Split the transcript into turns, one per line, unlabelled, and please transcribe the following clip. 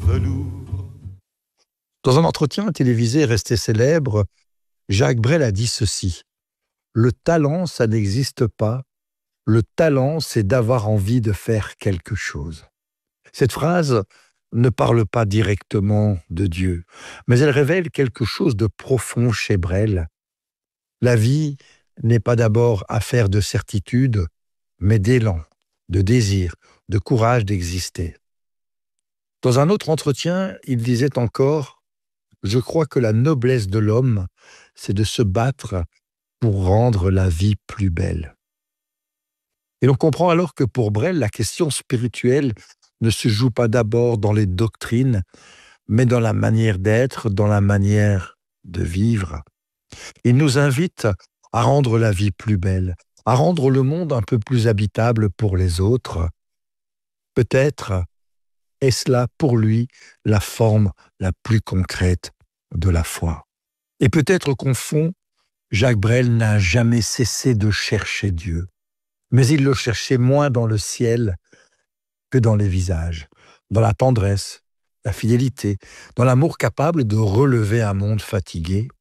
velours.
Dans un entretien télévisé resté célèbre, Jacques Brel a dit ceci: « Le talent, ça n'existe pas. Le talent, c'est d'avoir envie de faire quelque chose. » Cette phrase ne parle pas directement de Dieu, mais elle révèle quelque chose de profond chez Brel. La vie n'est pas d'abord affaire de certitude, mais d'élan, de désir, de courage d'exister. Dans un autre entretien, il disait encore: « Je crois que la noblesse de l'homme, c'est de se battre pour rendre la vie plus belle. » Et l'on comprend alors que pour Brel, la question spirituelle ne se joue pas d'abord dans les doctrines, mais dans la manière d'être, dans la manière de vivre. Il nous invite à rendre la vie plus belle, à rendre le monde un peu plus habitable pour les autres. Peut-être est-ce là pour lui la forme la plus concrète de la foi. Et peut-être qu'au fond, Jacques Brel n'a jamais cessé de chercher Dieu, mais il le cherchait moins dans le ciel que dans les visages, dans la tendresse, la fidélité, dans l'amour capable de relever un monde fatigué.